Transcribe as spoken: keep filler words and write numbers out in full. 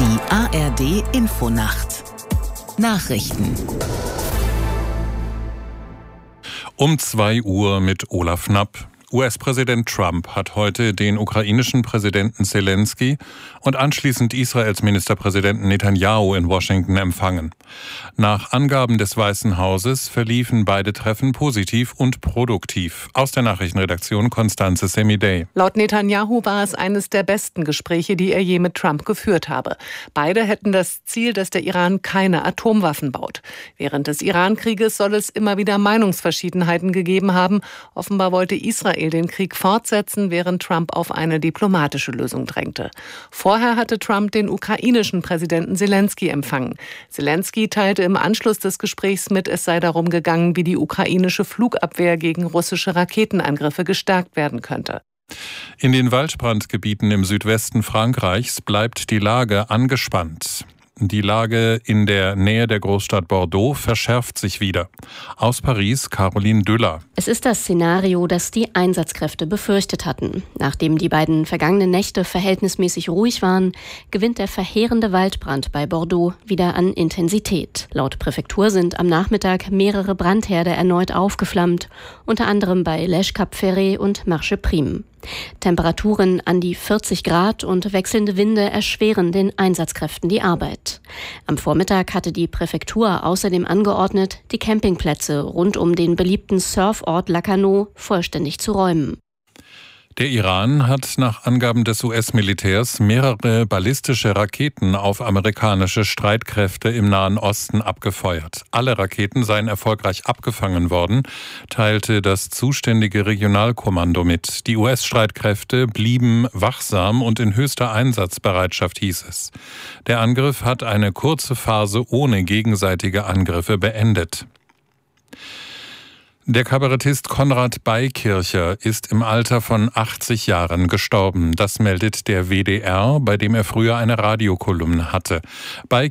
Die A R D Infonacht Nachrichten Um zwei Uhr mit Olaf Knapp. U S-Präsident Trump hat heute den ukrainischen Präsidenten Selenskyj und anschließend Israels Ministerpräsidenten Netanjahu in Washington empfangen. Nach Angaben des Weißen Hauses verliefen beide Treffen positiv und produktiv. Aus der Nachrichtenredaktion Constanze Semidey. Laut Netanjahu war es eines der besten Gespräche, die er je mit Trump geführt habe. Beide hätten das Ziel, dass der Iran keine Atomwaffen baut. Während des Iran-Krieges soll es immer wieder Meinungsverschiedenheiten gegeben haben. Offenbar wollte Israel den Krieg fortsetzen, während Trump auf eine diplomatische Lösung drängte. Vorher hatte Trump den ukrainischen Präsidenten Selenskyj empfangen. Selenskyj teilte im Anschluss des Gesprächs mit, es sei darum gegangen, wie die ukrainische Flugabwehr gegen russische Raketenangriffe gestärkt werden könnte. In den Waldbrandgebieten im Südwesten Frankreichs bleibt die Lage angespannt. Die Lage in der Nähe der Großstadt Bordeaux verschärft sich wieder. Aus Paris, Caroline Düller. Es ist das Szenario, das die Einsatzkräfte befürchtet hatten. Nachdem die beiden vergangenen Nächte verhältnismäßig ruhig waren, gewinnt der verheerende Waldbrand bei Bordeaux wieder an Intensität. Laut Präfektur sind am Nachmittag mehrere Brandherde erneut aufgeflammt, unter anderem bei Lèche Cap Ferret und Marche Prime. Temperaturen an die vierzig Grad und wechselnde Winde erschweren den Einsatzkräften die Arbeit. Am Vormittag hatte die Präfektur außerdem angeordnet, die Campingplätze rund um den beliebten Surfort Lacanau vollständig zu räumen. Der Iran hat nach Angaben des U S-Militärs mehrere ballistische Raketen auf amerikanische Streitkräfte im Nahen Osten abgefeuert. Alle Raketen seien erfolgreich abgefangen worden, teilte das zuständige Regionalkommando mit. Die U S-Streitkräfte blieben wachsam und in höchster Einsatzbereitschaft, hieß es. Der Angriff hat eine kurze Phase ohne gegenseitige Angriffe beendet. Der Kabarettist Konrad Beikircher ist im Alter von achtzig Jahren gestorben. Das meldet der W D R, bei dem er früher eine Radiokolumne hatte. Beikircher